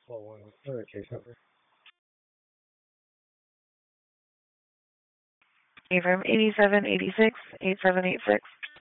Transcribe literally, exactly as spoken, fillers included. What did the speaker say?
Well, one other case number. From eighty-seven eighty-six, eighty-seven eighty-six.